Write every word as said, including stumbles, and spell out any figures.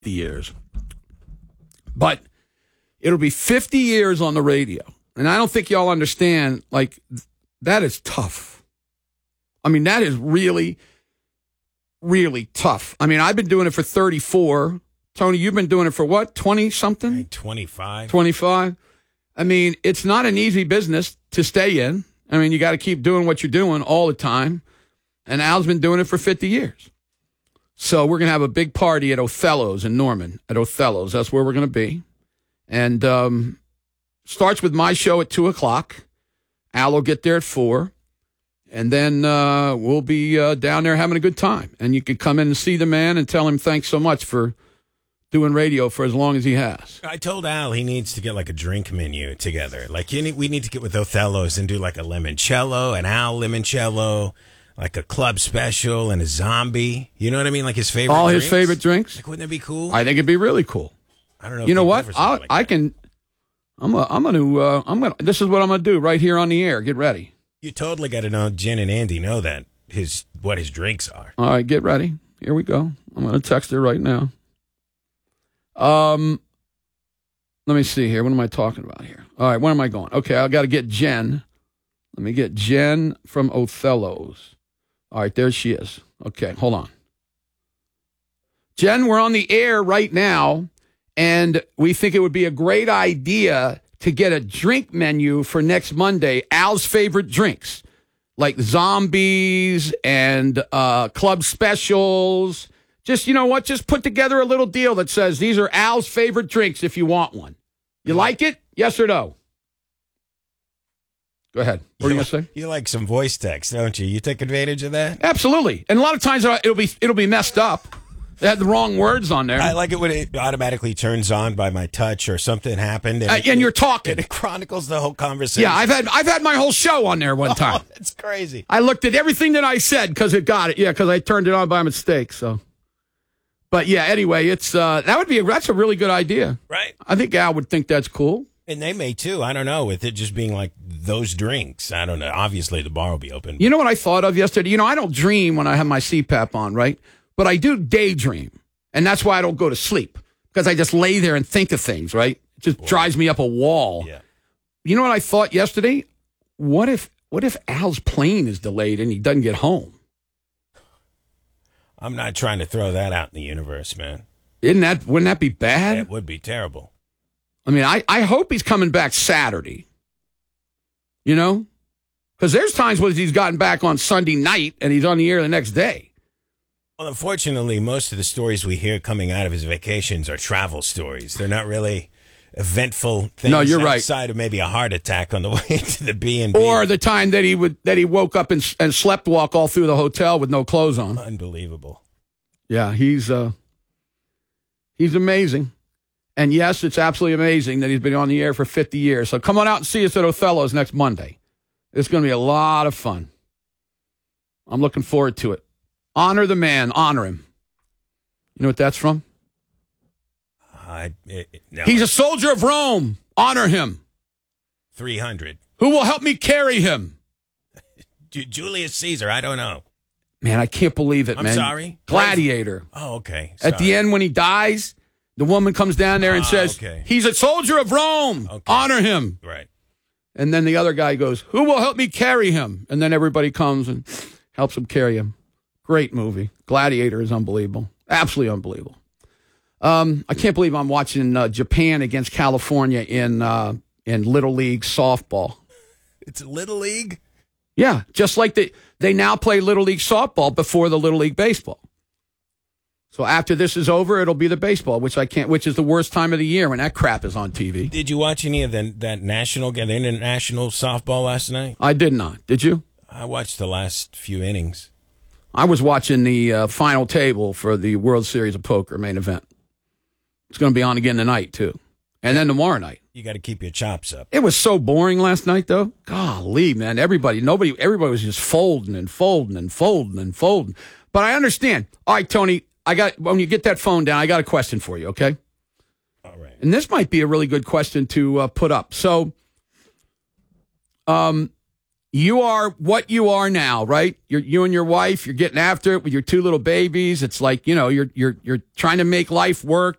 years. But it'll be fifty years on the radio. And I don't think y'all understand, like, that is tough. I mean, that is really, really tough. I mean, I've been doing it for thirty-four. Tony, you've been doing it for what, twenty-something? twenty-five. twenty-five. I mean, it's not an easy business to stay in. I mean, you got to keep doing what you're doing all the time. And Al's been doing it for fifty years. So we're going to have a big party at Othello's in Norman, at Othello's. That's where we're going to be. And um, starts with my show at two o'clock. Al will get there at four. And then uh, we'll be uh, down there having a good time. And you can come in and see the man and tell him thanks so much for doing radio for as long as he has. I told Al he needs to get like a drink menu together. Like you need, we need to get with Othello's and do like a limoncello, an Al limoncello, like a club special and a zombie. You know what I mean? Like his favorite All drinks. his favorite drinks? Like, wouldn't that be cool? I think it'd be really cool. I don't know. You know what? I'll, like I can. I'm. A, I'm going to. Uh, I'm going. This is what I'm going to do right here on the air. Get ready. You totally got to know. Jen and Andy know that his what his drinks are. All right, get ready. Here we go. I'm going to text her right now. Um, let me see here. What am I talking about here? All right, where am I going? Okay, I got to get Jen. Let me get Jen from Othello's. All right, there she is. Okay, hold on. Jen, we're on the air right now, and we think it would be a great idea to get a drink menu for next Monday, Al's favorite drinks, like zombies and uh, club specials. Just, you know what, just put together a little deal that says these are Al's favorite drinks if you want one. You like it? Yes or no? Go ahead. What are you going to say? You like some voice text, don't you? You take advantage of that? Absolutely. And a lot of times it'll be it'll be messed up. They had the wrong words on there. I like it when it automatically turns on by my touch or something happened. And, uh, it, and you're talking. And it chronicles the whole conversation. Yeah, I've had I've had my whole show on there one time. Oh, that's crazy. I looked at everything that I said because it got it. Yeah, because I turned it on by mistake. So, but yeah, anyway, it's uh, that would be a, that's a really good idea. Right. I think Al would think that's cool. And they may too. I don't know. With it just being like those drinks. I don't know. Obviously, the bar will be open. You know what I thought of yesterday? You know, I don't dream when I have my C PAP on, right? But I do daydream. And that's why I don't go to sleep. Because I just lay there and think of things, right? It just Boy. drives me up a wall. Yeah. You know what I thought yesterday? What if what if Al's plane is delayed and he doesn't get home? I'm not trying to throw that out in the universe, man. Isn't that wouldn't that be bad? It would be terrible. I mean, I, I hope he's coming back Saturday. You know? Because there's times when he's gotten back on Sunday night and he's on the air the next day. Well, unfortunately, most of the stories we hear coming out of his vacations are travel stories. They're not really eventful things. No, you're right. Outside of maybe a heart attack on the way to the B and B. Or the time that he would that he woke up and, and slept walk all through the hotel with no clothes on. Unbelievable. Yeah, he's uh, he's amazing. And yes, it's absolutely amazing that he's been on the air for fifty years. So come on out and see us at Othello's next Monday. It's going to be a lot of fun. I'm looking forward to it. Honor the man. Honor him. You know what that's from? Uh, it, no. He's a soldier of Rome. Honor him. three hundred. Who will help me carry him? Julius Caesar. I don't know. Man, I can't believe it, I'm man. sorry? Gladiator. Oh, okay. Sorry. At the end when he dies, the woman comes down there and ah, says, okay. he's a soldier of Rome. Okay. Honor him. Right. And then the other guy goes, who will help me carry him? And then everybody comes and helps him carry him. Great movie. Gladiator is unbelievable. Absolutely unbelievable. Um, I can't believe I'm watching uh, Japan against California in uh, in Little League softball. It's Little League? Yeah, just like they, they now play Little League softball before the Little League baseball. So after this is over, it'll be the baseball, which I can't. Which is the worst time of the year when that crap is on T V. Did you watch any of the, that national, the international softball last night? I did not. Did you? I watched the last few innings. I was watching the uh, final table for the World Series of Poker main event. It's going to be on again tonight, too. And then tomorrow night. You got to keep your chops up. It was so boring last night, though. Golly, man. Everybody, nobody, everybody was just folding and folding and folding and folding. But I understand. All right, Tony, I got, when you get that phone down, I got a question for you, okay? All right. And this might be a really good question to uh, put up. So, um, you are what you are now, right? You're you and your wife, you're getting after it with your two little babies. It's like, you know, you're you're you're trying to make life work.